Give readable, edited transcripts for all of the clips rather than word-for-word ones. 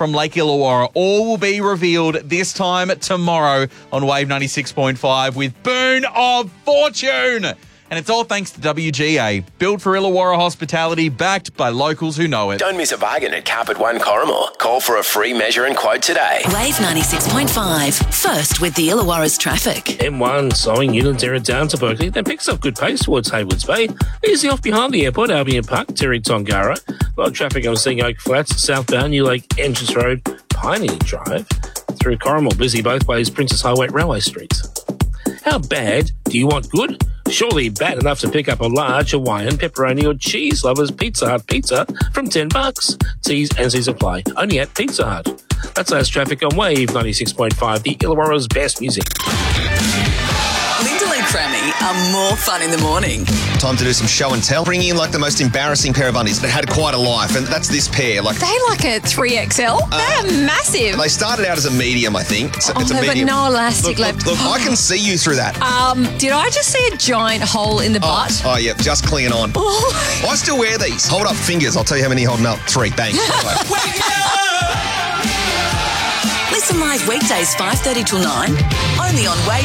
from Lake Illawarra. All will be revealed this time tomorrow on Wave 96.5 with Boon of Fortune. And it's all thanks to WGA, built for Illawarra hospitality, backed by locals who know it. Don't miss a bargain at Carpet One Corrimal. Call for a free measure and quote today. Wave 96.5, first with the Illawarra's traffic. M1 slowing Unanderra down to Berkeley, then picks up good pace towards Haywoods Bay. Easy off behind the airport, Albion Park, Terry Tongara. A lot of traffic I'm seeing Oak Flats, southbound New Lake Entrance Road, Pioneer Drive. Through Corrimal, busy both ways, Princess Highway, Railway Street. How bad do you want good? Surely bad enough to pick up a large Hawaiian pepperoni or cheese lovers Pizza Hut pizza from $10. T's and C's apply. Only at Pizza Hut. That's last traffic on Wave 96.5, the Illawarra's best music. Lyndall and Crammy are more fun in the morning. Time to do some show and tell. Bringing in like the most embarrassing pair of undies that had quite a life, and that's this pair. Like They like a 3XL. They're massive. they started out as a medium, I think. It's a They've got medium. no elastic left. Look, I can see you through that. Did I just see a giant hole in the butt? Oh, yeah, just clinging on. Oh. I still wear these. Hold up fingers. I'll tell you how many holding up. 3. Bang. Listen live weekdays 5:30 till 9, only on Wave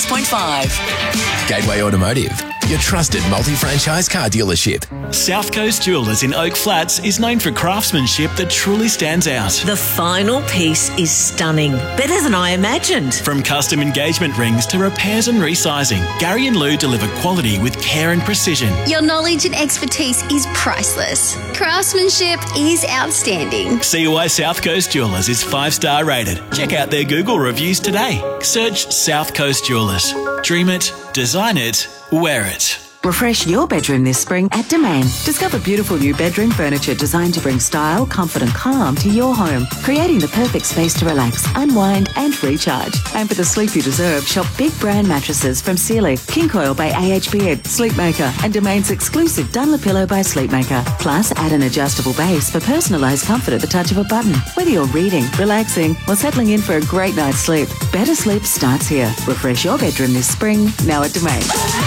96.5. Gateway Automotive, your trusted multi-franchise car dealership. South Coast Jewellers in Oak Flats is known for craftsmanship that truly stands out. The final piece is stunning. Better than I imagined. From custom engagement rings to repairs and resizing, Gary and Lou deliver quality with care and precision. Your knowledge and expertise is priceless. Craftsmanship is outstanding. See why South Coast Jewellers is 5-star rated. Check out their Google reviews today. Search South Coast Jewellers. Dream it, design it, wear it. Refresh your bedroom this spring at Domain. Discover beautiful new bedroom furniture designed to bring style, comfort and calm to your home, creating the perfect space to relax, unwind and recharge. And for the sleep you deserve, shop big brand mattresses from Sealy, King Coil by AHBN, Sleepmaker and Domain's exclusive Dunlopillow by Sleepmaker. Plus, add an adjustable base for personalised comfort at the touch of a button. Whether you're reading, relaxing or settling in for a great night's sleep, better sleep starts here. Refresh your bedroom this spring, now at Domain.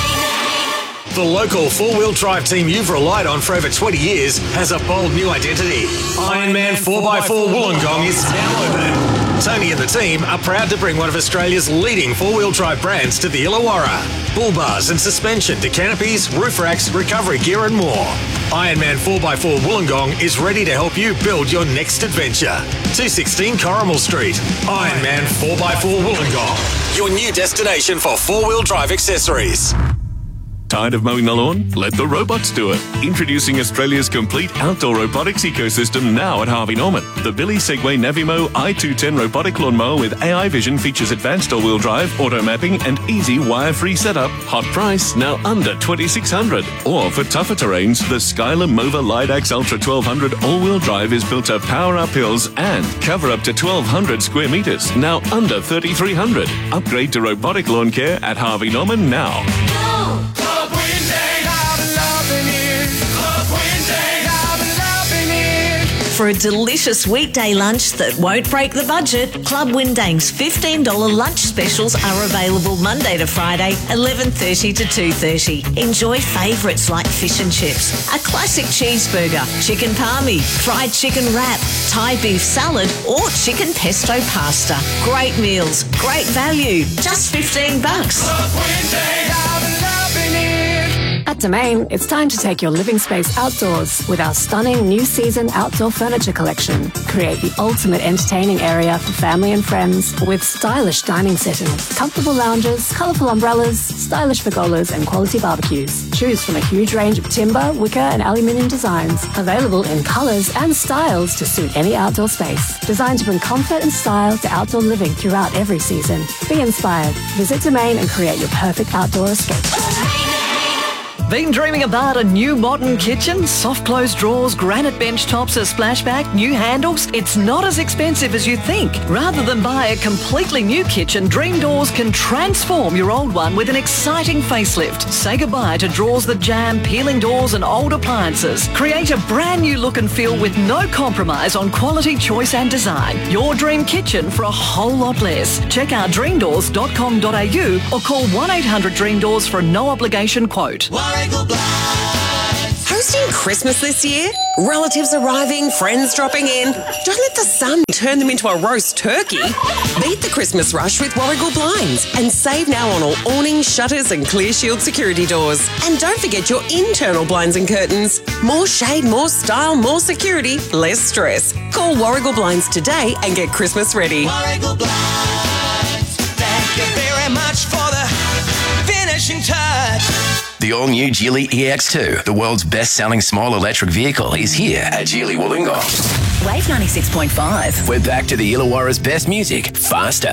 The local four-wheel drive team you've relied on for over 20 years has a bold new identity. Ironman 4x4 Wollongong is now open. Tony and the team are proud to bring one of Australia's leading four-wheel drive brands to the Illawarra. Bull bars and suspension to canopies, roof racks, recovery gear and more. Ironman 4x4 Wollongong is ready to help you build your next adventure. 216 Corrimal Street. Ironman 4x4 Wollongong, your new destination for four-wheel drive accessories. Tired of mowing the lawn? Let the robots do it. Introducing Australia's complete outdoor robotics ecosystem now at Harvey Norman. The Billy Segway Navimo i210 robotic lawnmower with AI vision features advanced all-wheel drive, auto mapping and easy wire-free setup. Hot price, now under $2,600. Or for tougher terrains, the Skyler Mova Lidax Ultra 1200 all-wheel drive is built to power up hills and cover up to 1,200 square metres, now under $3,300. Upgrade to robotic lawn care at Harvey Norman now. For a delicious weekday lunch that won't break the budget, Club Windang's $15 lunch specials are available Monday to Friday, 11:30 to 2:30. Enjoy favourites like fish and chips, a classic cheeseburger, chicken palmy, fried chicken wrap, Thai beef salad or chicken pesto pasta. Great meals, great value, just $15. Club Windang, I'm loving it. At Domain, it's time to take your living space outdoors with our stunning new season outdoor furniture collection. Create the ultimate entertaining area for family and friends with stylish dining settings, comfortable lounges, colourful umbrellas, stylish pergolas and quality barbecues. Choose from a huge range of timber, wicker and aluminium designs, available in colours and styles to suit any outdoor space. Designed to bring comfort and style to outdoor living throughout every season. Be inspired. Visit Domain and create your perfect outdoor escape. Been dreaming about a new modern kitchen? Soft close drawers, granite bench tops, a splashback, new handles? It's not as expensive as you think. Rather than buy a completely new kitchen, Dream Doors can transform your old one with an exciting facelift. Say goodbye to drawers that jam, peeling doors and old appliances. Create a brand new look and feel with no compromise on quality, choice and design. Your dream kitchen for a whole lot less. Check out dreamdoors.com.au or call 1-800-DREAM-DOORS for a no obligation quote. Hosted Expecting Christmas this year? Relatives arriving, friends dropping in? Don't let the sun turn them into a roast turkey. Beat the Christmas rush with Warragul Blinds and save now on all awnings, shutters and Clear Shield security doors. And don't forget your internal blinds and curtains. More shade, more style, more security, less stress. Call Warragul Blinds today and get Christmas ready. Warragul Blinds, thank you very much for the finishing touch. The all-new Geely EX2, the world's best-selling small electric vehicle, is here at Geely Wollongong. Wave 96.5. We're back to the Illawarra's best music, faster.